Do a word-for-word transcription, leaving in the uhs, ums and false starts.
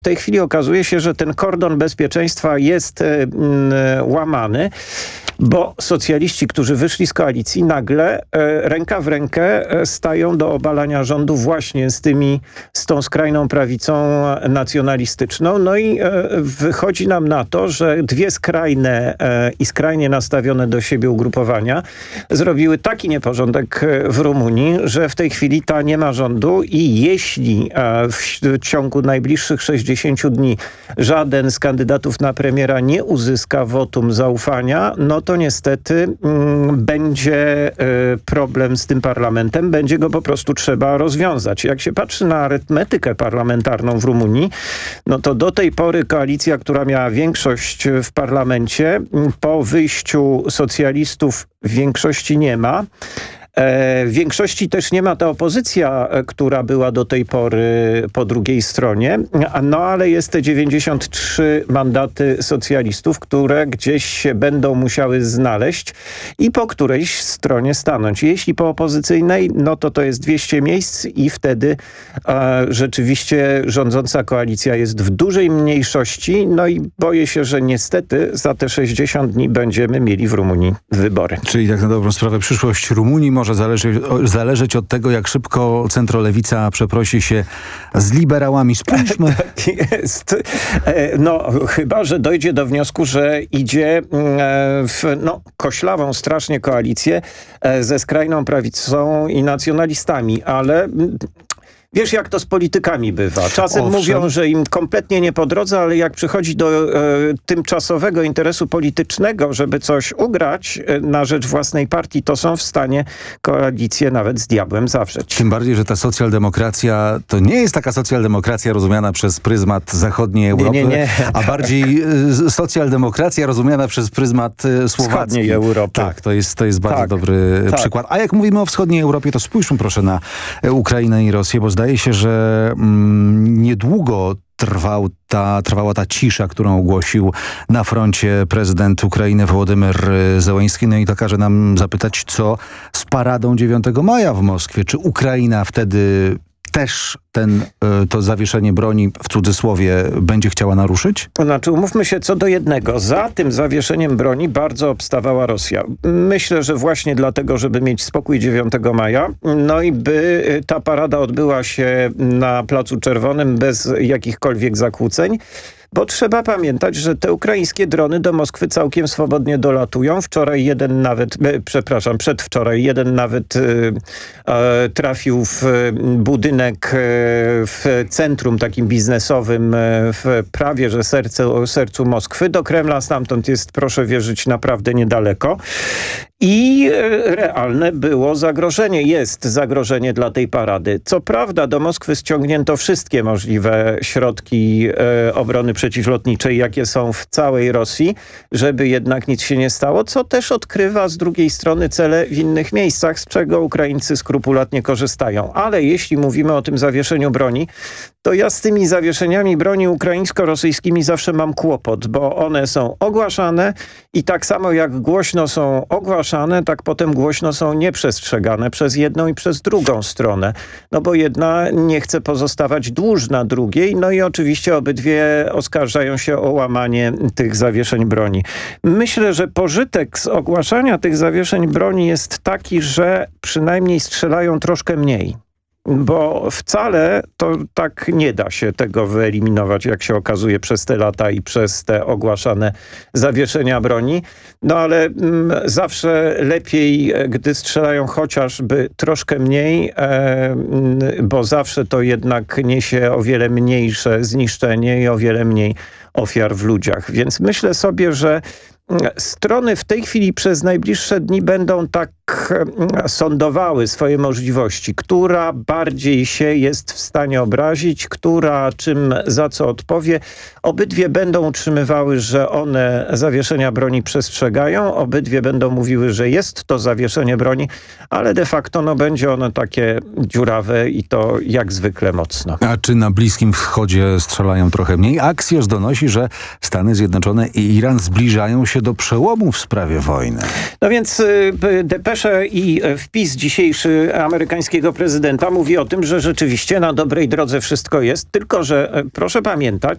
W tej chwili okazuje się, że ten kordon bezpieczeństwa jest y, y, łamany, bo socjaliści, którzy wyszli z koalicji, nagle y, ręka w rękę y, stają do obalania rządu właśnie z tymi, z tą skrajną prawicą nacjonalistyczną. No i y, wychodzi nam na to, że dwie skrajne y, i skrajnie nastawione do siebie ugrupowania zrobiły taki nieporządek w Rumunii, że w tej chwili ta nie ma rządu i jeśli y, w, w ciągu najbliższych sześćdziesięciu dni żaden z kandydatów na premiera nie uzyska wotum zaufania, no to niestety mm, będzie y, problem z tym parlamentem, będzie go po prostu trzeba rozwiązać. Jak się patrzy na arytmetykę parlamentarną w Rumunii, no to do tej pory koalicja, która miała większość w parlamencie, po wyjściu socjalistów większości nie ma. W większości też nie ma ta opozycja, która była do tej pory po drugiej stronie, no ale jest te dziewięćdziesiąt trzy mandaty socjalistów, które gdzieś się będą musiały znaleźć i po którejś stronie stanąć. Jeśli po opozycyjnej, no to to jest dwieście miejsc i wtedy e, rzeczywiście rządząca koalicja jest w dużej mniejszości, no i boję się, że niestety za te sześćdziesiąt dni będziemy mieli w Rumunii wybory. Czyli tak na dobrą sprawę przyszłość Rumunii może zależeć, zależeć od tego, jak szybko centrolewica przeprosi się z liberałami. Spójrzmy. Tak jest. No, chyba że dojdzie do wniosku, że idzie w no, koślawą strasznie koalicję ze skrajną prawicą i nacjonalistami, ale... Wiesz, jak to z politykami bywa. Czasem Owszem. mówią, że im kompletnie nie po drodze, ale jak przychodzi do e, tymczasowego interesu politycznego, żeby coś ugrać e, na rzecz własnej partii, to są w stanie koalicję nawet z diabłem zawrzeć. Tym bardziej, że ta socjaldemokracja to nie jest taka socjaldemokracja rozumiana przez pryzmat zachodniej Europy, nie, nie, nie. a bardziej e, socjaldemokracja rozumiana przez pryzmat e, słowacki. Wschodniej Europy. Tak, to jest, to jest bardzo tak, dobry tak. przykład. A jak mówimy o wschodniej Europie, to spójrzmy proszę na Ukrainę i Rosję, bo zdaje się, że mm, niedługo trwał ta, trwała ta cisza, którą ogłosił na froncie prezydent Ukrainy Wołodymyr Zełenski. No i to każe nam zapytać, co z paradą dziewiątego maja w Moskwie. Czy Ukraina wtedy też ten, to zawieszenie broni, w cudzysłowie, będzie chciała naruszyć? Znaczy, umówmy się co do jednego. Za tym zawieszeniem broni bardzo obstawała Rosja. Myślę, że właśnie dlatego, żeby mieć spokój dziewiątego maja, no i by ta parada odbyła się na Placu Czerwonym bez jakichkolwiek zakłóceń. Bo trzeba pamiętać, że te ukraińskie drony do Moskwy całkiem swobodnie dolatują. Wczoraj jeden nawet, e, przepraszam, przedwczoraj jeden nawet e, e, trafił w budynek e, w centrum takim biznesowym e, w prawie, że serce, sercu Moskwy. Do Kremla stamtąd jest, proszę wierzyć, naprawdę niedaleko. I realne było zagrożenie, jest zagrożenie dla tej parady. Co prawda do Moskwy ściągnięto wszystkie możliwe środki e, obrony przeciwlotniczej, jakie są w całej Rosji, żeby jednak nic się nie stało, co też odkrywa z drugiej strony cele w innych miejscach, z czego Ukraińcy skrupulatnie korzystają. Ale jeśli mówimy o tym zawieszeniu broni, to ja z tymi zawieszeniami broni ukraińsko-rosyjskimi zawsze mam kłopot, bo one są ogłaszane i tak samo jak głośno są ogłaszane, tak potem głośno są nieprzestrzegane przez jedną i przez drugą stronę. No bo jedna nie chce pozostawać dłużna drugiej, no i oczywiście obydwie oskarżają się o łamanie tych zawieszeń broni. Myślę, że pożytek z ogłaszania tych zawieszeń broni jest taki, że przynajmniej strzelają troszkę mniej. Bo wcale to tak nie da się tego wyeliminować, jak się okazuje, przez te lata i przez te ogłaszane zawieszenia broni. No ale mm, zawsze lepiej, gdy strzelają chociażby troszkę mniej, e, bo zawsze to jednak niesie o wiele mniejsze zniszczenie i o wiele mniej ofiar w ludziach. Więc myślę sobie, że strony w tej chwili przez najbliższe dni będą tak sądowały swoje możliwości, która bardziej się jest w stanie obrazić, która czym za co odpowie. Obydwie będą utrzymywały, że one zawieszenia broni przestrzegają, obydwie będą mówiły, że jest to zawieszenie broni, ale de facto no, będzie ono takie dziurawe i to jak zwykle mocno. A czy na Bliskim Wschodzie strzelają trochę mniej? Axios donosi, że Stany Zjednoczone i Iran zbliżają się do przełomu w sprawie wojny. No więc y, depesze i wpis dzisiejszy amerykańskiego prezydenta mówi o tym, że rzeczywiście na dobrej drodze wszystko jest, tylko że proszę pamiętać,